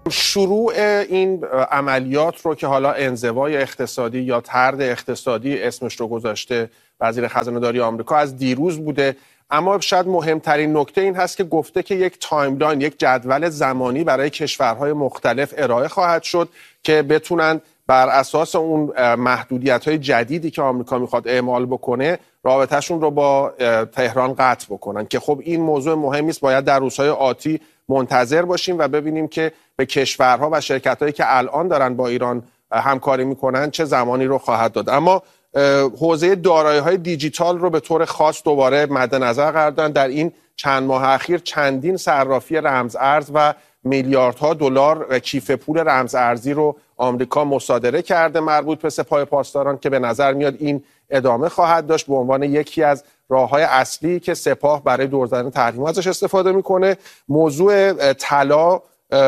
شروع این عملیات رو که حالا انزوای اقتصادی یا طرد اقتصادی اسمش رو گذاشته وزیر خزانه‌داری آمریکا از دیروز بوده، اما شاید مهمترین نکته این هست که گفته که یک تایملاین، یک جدول زمانی برای کشورهای مختلف ارائه خواهد شد که بتونن بر اساس اون محدودیت‌های جدیدی که آمریکا میخواد اعمال بکنه رابطه‌شون رو با تهران قطع بکنن، که خب این موضوع مهمی است. باید در روزهای آتی منتظر باشیم و ببینیم که به کشورها و شرکت‌هایی که الان دارن با ایران همکاری میکنن چه زمانی رو خواهد داد. اما حوزه دارایی‌های دیجیتال رو به طور خاص دوباره مد نظر قرار دادن. در این چند ماه اخیر چندین صرافی رمز ارز و میلیاردها دلار کیف پول رمز ارزی رو آمریکا مصادره کرده مربوط به سپاه پاسداران که به نظر میاد این ادامه خواهد داشت به عنوان یکی از راه‌های اصلی که سپاه برای دور زدن تحریم ازش استفاده میکنه. موضوع طلا،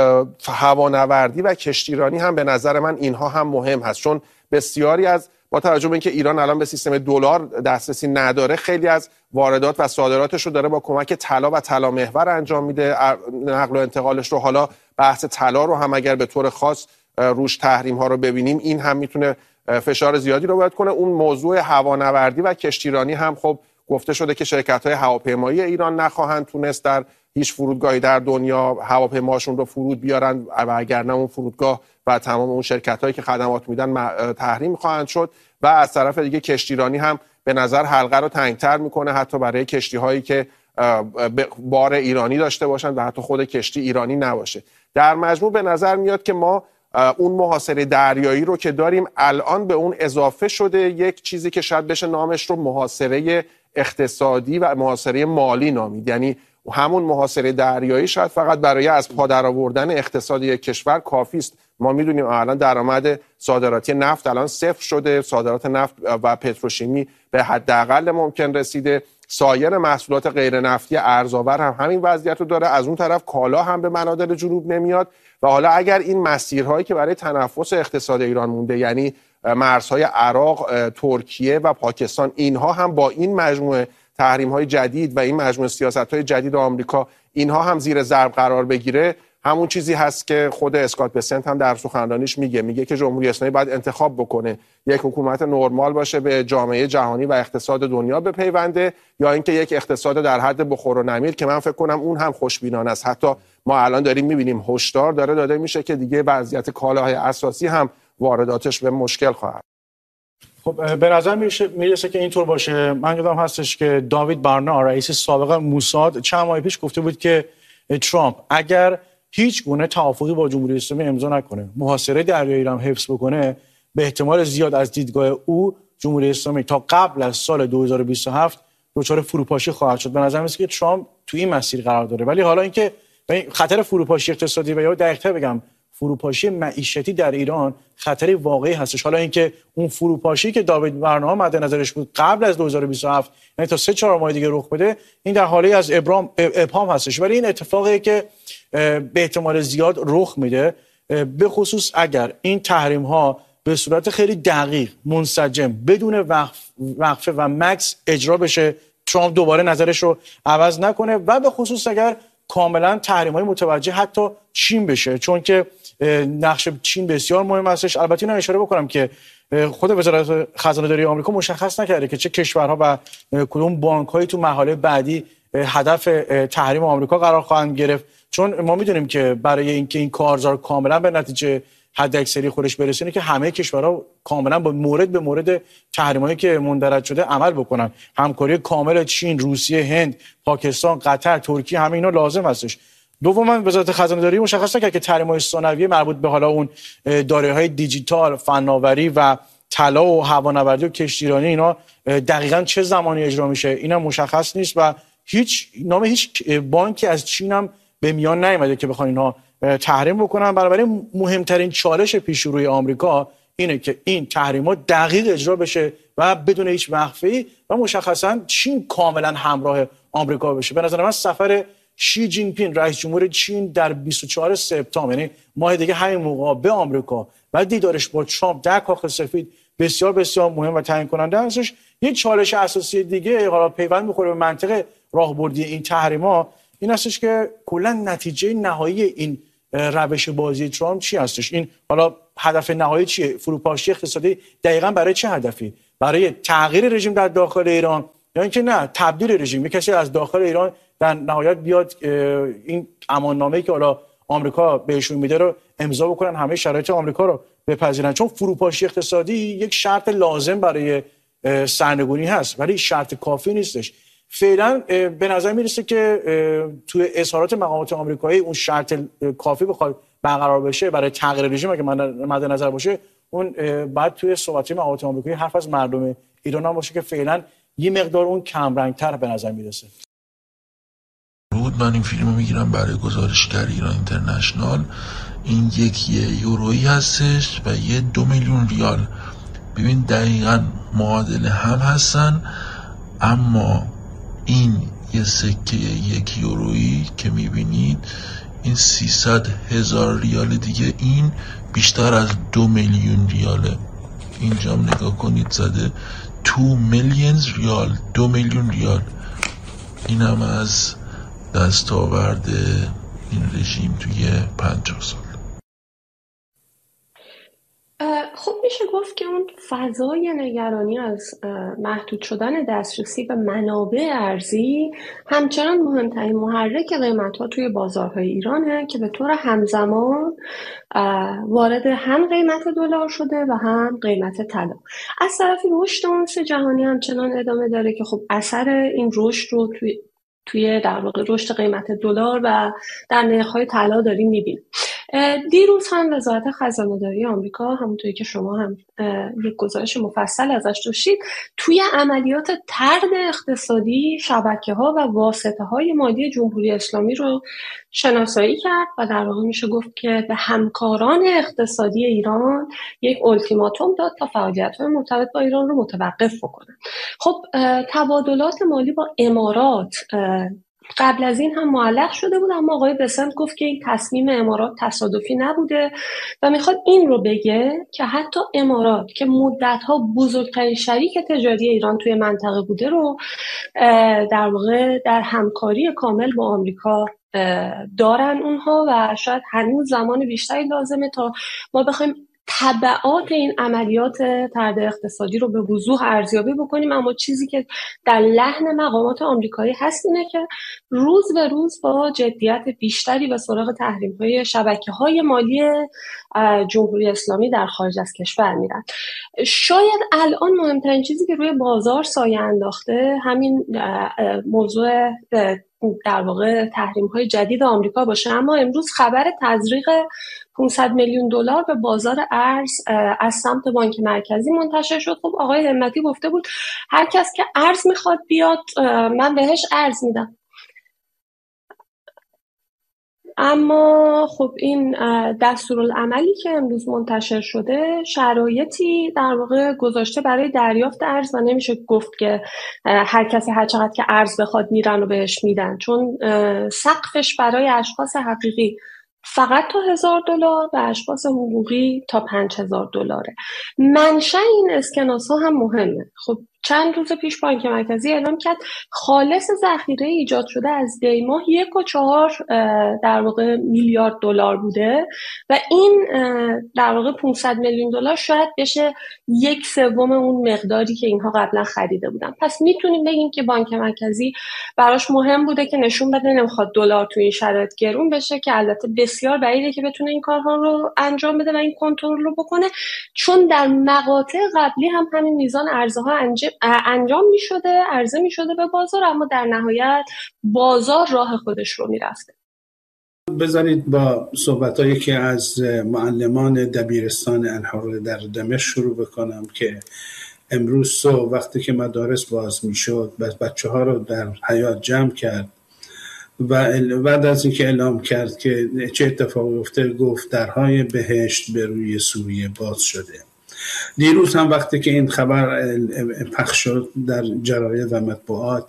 هوانوردی و کشتیرانی هم به نظر من اینها هم مهم هست، چون بسیاری از با توجه به اینکه ایران الان به سیستم دلار دسترسی نداره، خیلی از واردات و صادراتش رو داره با کمک طلا و طلا محور انجام میده، نقل و انتقالش رو. حالا بحث طلا رو هم اگر به طور خاص روش تحریم ها رو ببینیم، این هم میتونه فشار زیادی رو وارد کنه. اون موضوع هوانوردی و کشتیرانی هم خب گفته شده که شرکت‌های هواپیمایی ایران نخواهند تونست در هیچ فرودگاهی در دنیا هواپیماشون رو فرود بیارن و اگر نه اون فرودگاه و تمام اون شرکت‌هایی که خدمات میدن تحریم خواهند شد. و از طرف دیگه کشتیرانی هم به نظر حلقه رو تنگتر میکنه، حتی برای کشتی‌هایی که بار ایرانی داشته باشن و حتی خود کشتی ایرانی نباشه. در مجموع به نظر میاد که ما اون محاصره دریایی رو که داریم الان به اون اضافه شده یک چیزی که شاید بشه نامش رو محاصره اقتصادی و محاصره مالی نامید. یعنی همون محاصره دریایی شاید فقط برای از پا درآوردن اقتصاد یک کشور کافی است. ما میدونیم الان درآمد صادراتی نفت الان صفر شده، صادرات نفت و پتروشیمی به حداقل ممکن رسیده، سایر محصولات غیر نفتی ارزآور هم همین وضعیت رو داره. از اون طرف کالا هم به مناطق جنوب نمیاد و حالا اگر این مسیرهایی که برای تنفس اقتصاد ایران مونده، یعنی مرزهای عراق، ترکیه و پاکستان، اینها هم با این مجموعه تحریم‌های جدید و این مجموعه سیاست‌های جدید آمریکا اینها هم زیر ضرب قرار بگیره، همون چیزی هست که خود اسکات بسنت هم در سخنرانیش میگه که جمهوری اسلامی باید انتخاب بکنه، یک حکومت نرمال باشه به جامعه جهانی و اقتصاد دنیا بپیونده، یا اینکه یک اقتصاد در حد بخور و نمیر که من فکر کنم اون هم خوشبینانه است. حتی ما الان داریم میبینیم هشدار داره داده میشه که دیگه وضعیت کالاهای اساسی هم وارداتش به مشکل خواهد. خب به نظر میرسه که اینطور باشه. من یادم هستش که داوید بارنا رئیس سابق موساد چند ماه پیش گفته بود که ترامپ اگر هیچ گونه توافقی با جمهوری اسلامی امضا نکنه، محاصره دریایی را حفظ بکنه، به احتمال زیاد از دیدگاه او جمهوری اسلامی تا قبل از سال 2027 دچار فروپاشی خواهد شد. به نظر میاد که ترامپ تو این مسیر قرار داره. ولی حالا اینکه خطر فروپاشی اقتصادی و یا دقیق‌تر بگم فروپاشی معیشتی در ایران خطری واقعی هستش. حالا اینکه اون فروپاشی که داوید برنامه مد نظرش بود قبل از 2027 یعنی تا 3-4 ماه دیگه رخ بده، این در حاله از ابهام هستش. ولی این اتفاقی که به احتمال زیاد رخ میده، به خصوص اگر این تحریم ها به صورت خیلی دقیق، منسجم، بدون وقفه و مکس اجرا بشه، ترامپ دوباره نظرش رو عوض نکنه و به خصوص اگر کاملا تحریم های متوجه حتی چین بشه، چون که نقش چین بسیار مهم هستش. البته اینو اشاره بکنم که خود وزارت خزانه داری آمریکا مشخص نکرده که چه کشورها و کدوم بانک هایی تو مرحله بعدی هدف تحریم آمریکا قرار خواهند گرفت، چون ما میدونیم که برای اینکه این کارزار کاملا به نتیجه حداکثری خودش برسونه که همه کشورها کاملا با مورد به مورد تحریمایی که مندرج شده عمل بکنن. همکاری کامل چین، روسیه، هند، پاکستان، قطر، ترکیه، همه اینا لازم هستش. دوما وزارت خزانه داری مشخص کرد که تحریم‌های ثانویه مربوط به حالا اون دارایی‌های دیجیتال، فناوری و طلا و هوانوردی و کشتیرانی اینا دقیقاً چه زمانی اجرا میشه اینا مشخص نیست و نام هیچ بانکی از چین هم به میان نیامده که بخوان اینا تحریم بکنن. بنابراین مهمترین چالش پیش روی آمریکا اینه که این تحریم‌ها دقیق اجرا بشه و بدون هیچ وقفه‌ای و مشخصاً چین کاملا همراه آمریکا بشه. به نظر من سفر شی جین پینگ رئیس جمهور چین در 24 سپتامبر یعنی ماه دیگه همین موقع به آمریکا و دیدارش با ترامپ در کاخ سفید بسیار بسیار مهم و تعیین کننده هستش. یک چالش اساسی دیگه حالا پیوند می‌خوره به منطق راهبردی این تحریم‌ها این هستش که کلا نتیجه نهایی این روش بازی ترامپ چی هستش؟ این حالا هدف نهایی چیه؟ فروپاشی اقتصادی دقیقاً برای چه هدفی؟ برای تغییر رژیم در داخل ایران یا اینکه نه تبدیل رژیم؟ کسی از داخل ایران در نهایت بیاد این اماننامه‌ای که حالا آمریکا بهشون میده رو امضا بکنن، همه شرایط آمریکا رو بپذیرن، چون فروپاشی اقتصادی یک شرط لازم برای سرنگونی هست ولی شرط کافی نیستش. فعلا به نظر میرسه که توی اظهارات مقامات آمریکایی اون شرط کافی بخواد برقرار بشه برای تغییر رژیم اگه مد نظر باشه، اون بعد توی صحبت مقامات آمریکایی حرف از مردم ایران هم باشه که فعلا یه مقدار اون کم رنگ‌تر به نظر میرسه. من این فیلمو میگیرم برای گزارشگر ایران اینترنشنال. این یه یورویی هستش و یه 2 میلیون ریال. ببین دقیقاً معادل هم هستن، اما این یه سکه 1 یورویی که میبینید این 300,000 ریال دیگه، این بیشتر از 2 میلیون ریاله. اینجا نگاه کنید زده 2 میلیون ریال، 2 میلیون ریال. اینم از دستاورد این رژیم توی 50 سال. خب میشه گفت که اون فضای نگرانی از محدود شدن دسترسی به منابع ارزی همچنان مهمترین محرک قیمت‌ها توی بازارهای ایرانه که به طور همزمان وارد هم قیمت دلار شده و هم قیمت طلا. از طرفی رشد اونس جهانی همچنان ادامه داره که خب اثر این رشد رو توی در واقع رشد قیمت دلار و در نرخ‌های طلا داریم می‌بینیم. دیروز هم وزارت خزانه‌داری آمریکا، همونطوری که شما هم یک گزارش مفصل ازش داشتید، توی عملیات طرد اقتصادی شبکه‌ها و واسطه‌های مالی جمهوری اسلامی رو شناسایی کرد و در واقع میشه گفت که به همکاران اقتصادی ایران یک التیماتوم داد تا فعالیت‌های مرتبط با ایران رو متوقف بکنن. خب تبادلات مالی با امارات قبل از این هم معلق شده بود، اما آقای بسنت گفت که این تصمیم امارات تصادفی نبوده و میخواد این رو بگه که حتی امارات که مدتها بزرگترین شریک تجاری ایران توی منطقه بوده رو در واقع در همکاری کامل با آمریکا دارن اونها و شاید هنوز زمان بیشتری لازمه تا ما بخوایم تبعات این عملیات طرد اقتصادی رو به وضوح ارزیابی بکنیم. اما چیزی که در لحن مقامات آمریکایی هست اینه که روز به روز با جدیت بیشتری به سراغ تحریم‌های شبکه‌های مالی جمهوری اسلامی در خارج از کشور میرن. شاید الان مهمترین چیزی که روی بازار سایه انداخته همین موضوع در واقع تحریم‌های جدید آمریکا باشه، اما امروز خبر تزریق 500 میلیون دلار به بازار ارز از سمت بانک مرکزی منتشر شد. خب آقای همتی گفته بود هر کس که ارز میخواد بیاد من بهش ارز میدم، اما خب این دستورالعملی که امروز منتشر شده شرایطی در واقع گذاشته برای دریافت ارز و نمیشه گفت که هر کسی هر چقدر که ارز بخواد میرن و بهش میدن، چون سقفش برای اشخاص حقیقی فقط تا $1000 و اشخاص حقوقی تا $5000. منشأ این اسکناس ها هم مهمه. خب چند روز پیش بانک مرکزی اعلام کرد خالص ذخیره ایجاد شده از دی ماه 1.4 در واقع میلیارد دلار بوده و این در واقع 500 میلیون دلار شاید بشه 1/3 اون مقداری که اینها قبلا خریده بودن. پس میتونیم بگیم که بانک مرکزی براش مهم بوده که نشون بده نمیخواد دلار تو این شرایط گرون بشه، که البته بسیار بعیده که بتونه این کارها رو انجام بده و این کنترل رو بکنه، چون در مقاطع قبلی هم همین میزان ارزها انجام میشده، عرضه میشده به بازار، اما در نهایت بازار راه خودش رو میرفته. بذارید با صحبتایی که از معلمان دبیرستان انحار در دمشق شروع بکنم که امروز صبح وقتی که مدارس باز میشد بچه ها رو در حیاط جمع کرد و بعد از اینکه اعلام کرد که چه اتفاقی افتاد گفت درهای بهشت به روی سوریه باز شده. دیروز هم وقتی که این خبر پخش شد در جراید و مطبوعات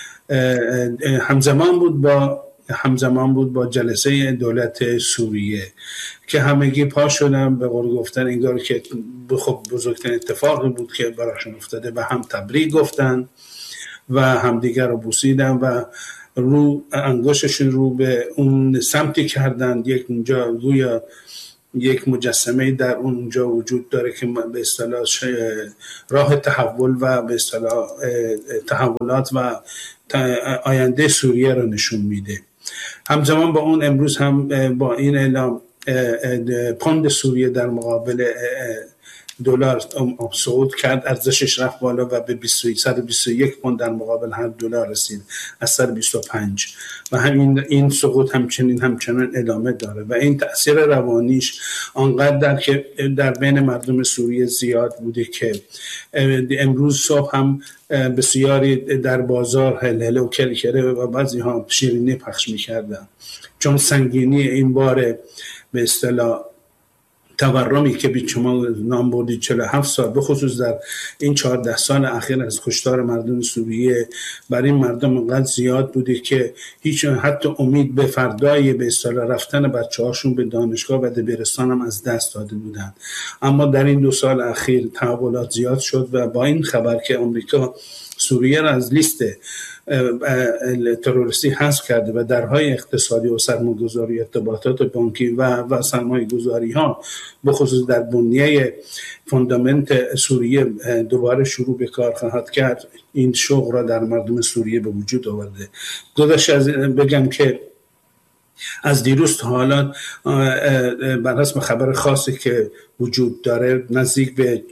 همزمان بود با جلسه دولت سوریه که همگی پا شدن به قول گفتن انگار که خب بزرگترین اتفاقی بود که براشون افتاده و هم تبریک گفتن و هم دیگر رو بوسیدن و انگشتشون رو به اون سمتی کردن. اونجا گویا یک مجسمه در اونجا وجود داره که به اصطلاح راه تحول و به اصطلاح تحولات و آینده سوریه رو نشون میده. همزمان با اون امروز هم با این اعلام پوند سوریه در مقابل دلار صعود کرد، ارزشش رفت بالا و به 121 پوند در مقابل هر دلار رسید از 125 و این سقوط همچنان ادامه داره و این تأثیر روانیش آنقدر که در بین مردم سوریه زیاد بوده که امروز صبح هم بسیاری در بازار هلهله و کرکره و بعضی ها شیرینی پخش می‌کردن، چون سنگینی این بار به اصطلاح تورمی که به شما نام بردی 47 سال به خصوص در این 14 سال اخیر از کشتار مردم سوریه برای این مردم انقدر زیاد بوده که هیچ حتی امید به فردای به اصطلاح رفتن بچه‌هاشون به دانشگاه و دبیرستان هم از دست داده بودند. اما در این 2 سال اخیر تحولات زیاد شد و با این خبر که آمریکا سوریه را از لیست تروریستی حذف کرده و درهای اقتصادی و سرمایه‌گذاری، ارتباطات بانکی و سرمایه‌گذاری ها به خصوص در بنیه فاندامنت سوریه دوباره شروع به کار خواهد کرد، این شوق را در مردم سوریه به وجود آورده. داداش از بگم که از دیروز تا حالا بر حسب خبر خاصی که وجود داره نزدیک به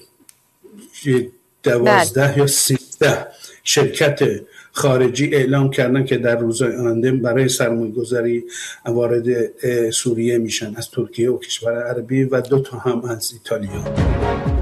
12 یا 13 شرکت خارجی اعلام کردن که در روزهای آینده برای سرمایه‌گذاری وارد سوریه میشن، از ترکیه و کشور عربی و 2 تا هم از ایتالیا.